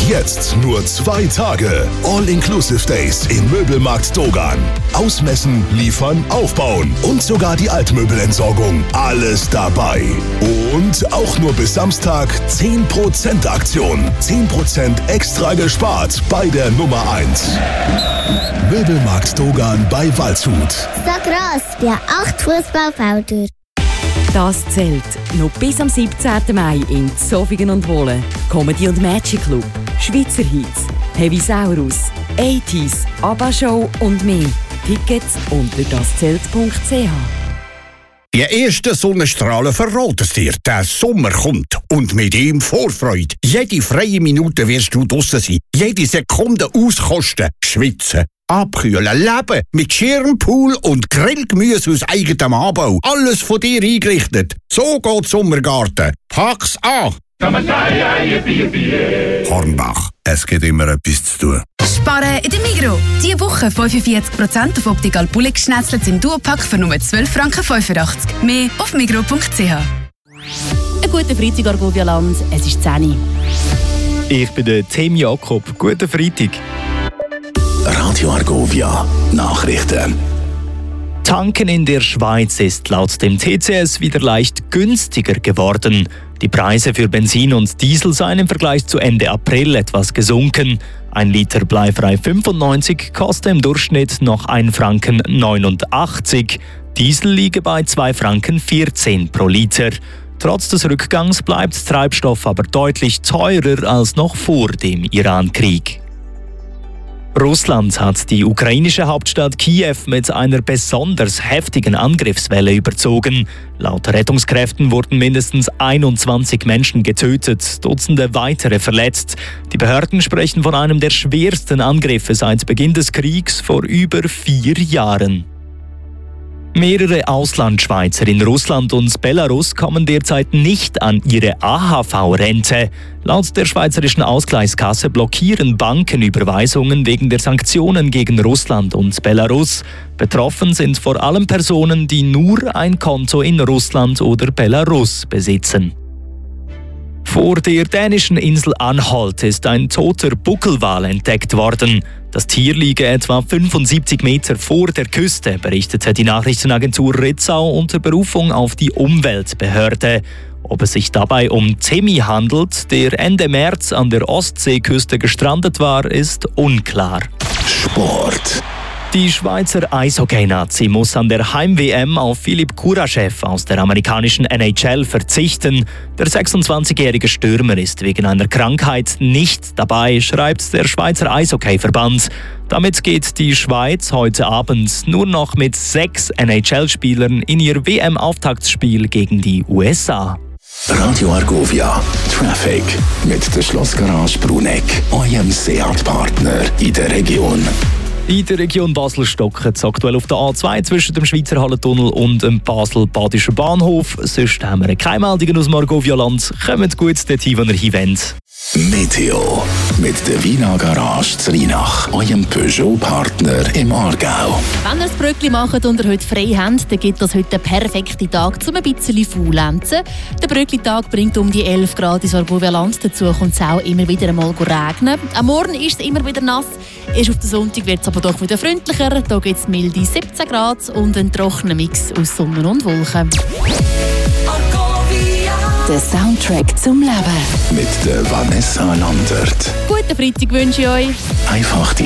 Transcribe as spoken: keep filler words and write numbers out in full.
Jetzt nur zwei Tage. All-Inclusive Days im Möbelmarkt Dogan. Ausmessen, liefern, aufbauen und sogar die Altmöbelentsorgung. Alles dabei. Und auch nur bis Samstag zehn Prozent Aktion. zehn Prozent extra gespart bei der Nummer eins. Möbelmarkt Dogan bei Waldshut. So gross wie acht Fußballfelder. Das zählt noch bis am siebzehnten Mai in Zofingen und Wohlen. Comedy und Magic Club, Schweizer Hits, Heavisaurus, achtziger, ABBA Show und mehr. Tickets unter daszelt punkt c h. Die ersten Sonnenstrahlen verraten es dir. Der Sommer kommt. Und mit ihm Vorfreude. Jede freie Minute wirst du draussen sein. Jede Sekunde auskosten. Schwitzen. Abkühlen. Leben. Mit Schirm, Pool und Grillgemüse aus eigenem Anbau. Alles von dir eingerichtet. So geht Sommergarten. Pack's an! Hornbach. Es gibt immer etwas zu tun. Sparen in der Migros. Diese Woche fünfundvierzig Prozent auf Optical Bullig Schnetzlets im Duopack für nur zwölf Franken fünfundachtzig. Mehr auf migros punkt c h. Ein guter Freitag, Argovia-Land. Es ist zehn Uhr. Ich bin der Tim Jakob. Guten Freitag. Radio Argovia Nachrichten. Tanken in der Schweiz ist laut dem T C S wieder leicht günstiger geworden. Die Preise für Benzin und Diesel seien im Vergleich zu Ende April etwas gesunken. Ein Liter bleifrei fünfundneunzig kostet im Durchschnitt noch ein Franken neunundachtzig. Diesel liege bei zwei Franken vierzehn pro Liter. Trotz des Rückgangs bleibt Treibstoff aber deutlich teurer als noch vor dem Iran-Krieg. Russland hat die ukrainische Hauptstadt Kiew mit einer besonders heftigen Angriffswelle überzogen. Laut Rettungskräften wurden mindestens einundzwanzig Menschen getötet, Dutzende weitere verletzt. Die Behörden sprechen von einem der schwersten Angriffe seit Beginn des Kriegs vor über vier Jahren. Mehrere Auslandschweizer in Russland und Belarus kommen derzeit nicht an ihre A H V-Rente. Laut der Schweizerischen Ausgleichskasse blockieren Banken Überweisungen wegen der Sanktionen gegen Russland und Belarus. Betroffen sind vor allem Personen, die nur ein Konto in Russland oder Belarus besitzen. Vor der dänischen Insel Anholt ist ein toter Buckelwal entdeckt worden. Das Tier liege etwa fünfundsiebzig Meter vor der Küste, berichtete die Nachrichtenagentur Ritzau unter Berufung auf die Umweltbehörde. Ob es sich dabei um Temi handelt, der Ende März an der Ostseeküste gestrandet war, ist unklar. Sport. Die Schweizer Eishockey-Nazi muss an der Heim-W M auf Philipp Kuraschew aus der amerikanischen N H L verzichten. Der sechsundzwanzigjährige Stürmer ist wegen einer Krankheit nicht dabei, schreibt der Schweizer Eishockey-Verband. Damit geht die Schweiz heute Abend nur noch mit sechs N H L-Spielern in ihr W M-Auftaktsspiel gegen die U S A. Radio Argovia Traffic mit der Schlossgarage Bruneck, eurem Seat-Partner in der Region. In der Region Basel stockt es aktuell auf der A zwei zwischen dem Schweizer Hallentunnel und dem Basel-Badischen Bahnhof. Sonst haben wir keine Meldungen aus dem Argovia-Land. Kommt gut dorthin, wo ihr hin wollt. Meteo mit der Wiener Garage Zrinach, eurem Peugeot-Partner im Aargau. Wenn ihr das Bröckli macht und ihr heute frei habt, dann gibt es heute einen perfekten Tag, um ein bisschen faulenzen. Der Bröckli-Tag bringt um die elf Grad ins Argovia-Land. Dazu kommt es auch immer wieder einmal regnen. Am Morgen ist es immer wieder nass. Erst auf den Sonntag wird es aber doch wieder freundlicher. Da gibt es milde siebzehn Grad und einen trockenen Mix aus Sonne und Wolken. Der Soundtrack zum Leben. Mit der Vanessa Landert. Guten Freitag wünsche ich euch. Einfach die